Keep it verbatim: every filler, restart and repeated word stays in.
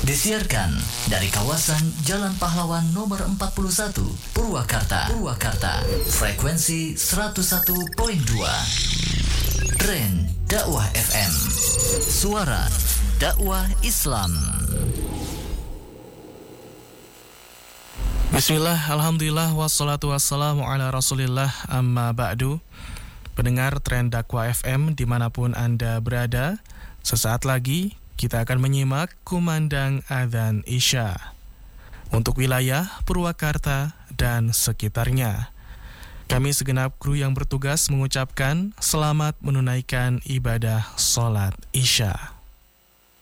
Disiarkan dari kawasan Jalan Pahlawan nomor empat puluh satu, Purwakarta. Purwakarta. Frekuensi seratus satu koma dua. Tren Dakwah F M. Suara dakwah Islam. Bismillah, alhamdulillah, wassalatu wassalamu ala rasulillah, amma ba'du. Pendengar Tren Dakwah F M dimanapun Anda berada, sesaat lagi kita akan menyimak kumandang adzan Isya untuk wilayah Purwakarta dan sekitarnya. Kami segenap kru yang bertugas mengucapkan selamat menunaikan ibadah sholat Isya.